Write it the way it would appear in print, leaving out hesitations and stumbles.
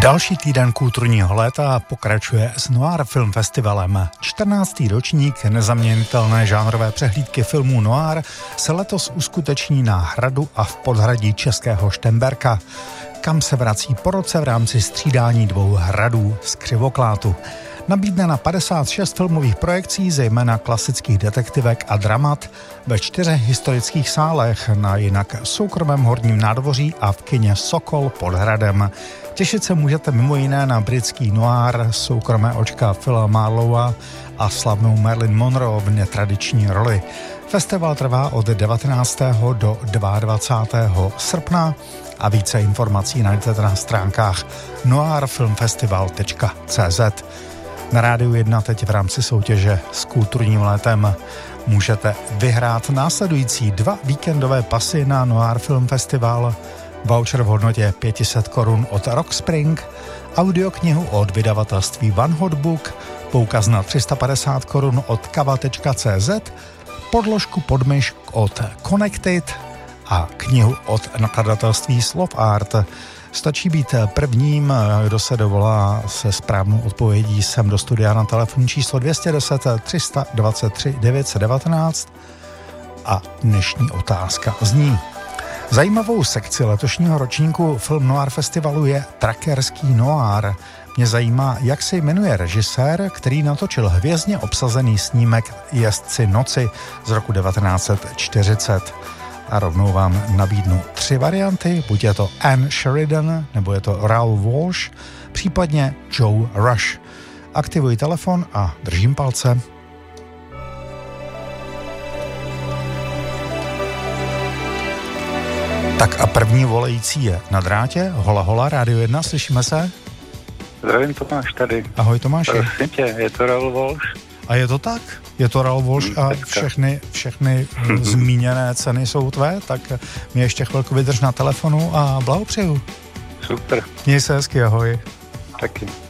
Další týden kulturního léta pokračuje s Noir Film Festivalem. 14. ročník nezaměnitelné žánrové přehlídky filmů Noir se letos uskuteční na Hradu a v podhradí Českého Šternberka, kam se vrací po roce v rámci střídání dvou hradů z Křivoklátu. Nabídne na 56 filmových projekcí, zejména klasických detektivek a dramat, ve 4 historických sálech, na jinak soukromém Horním nádvoří a v kině Sokol pod Hradem. Těšit se můžete mimo jiné na britský noir, soukromé očka Phila Marlowa a slavnou Marilyn Monroe v netradiční roli. Festival trvá od 19. do 22. srpna a více informací najdete na stránkách noirfilmfestival.cz. Na Rádiu 1 teď v rámci soutěže s kulturním létem můžete vyhrát následující 2 víkendové pasy na Noir Film Festival, voucher v hodnotě 500 korun od Rockspring, audioknihu od vydavatelství One Hot Book, poukaz na 350 korun od kava.cz, podložku podmyš od Connected a knihu od nakladatelství Slov Art. Stačí být prvním, kdo se dovolá se správnou odpovědí sem do studia na telefonní číslo 210 323 919 a dnešní otázka zní: zajímavou sekci letošního ročníku Film Noir Festivalu je trackerský noir. Mě zajímá, jak se jmenuje režisér, který natočil hvězdně obsazený snímek Jezdci noci z roku 1940. A rovnou vám nabídnu 3 varianty, buď je to Anne Sheridan, nebo je to Raoul Walsh, případně Joe Rush. Aktivuji telefon a držím palce. Tak a první volající je na drátě. Hola, hola, Rádio 1, slyšíme se? Zdravím, Tomáš tady. Ahoj, Tomáši. Prosím tě, je to Raoul Walsh? A je to tak? Je to Raoul Walsh a všechny zmíněné ceny jsou tvé, tak mě ještě chvilku vydrž na telefonu a blahopřeju. Super. Měj se hezky, ahoj. Taky.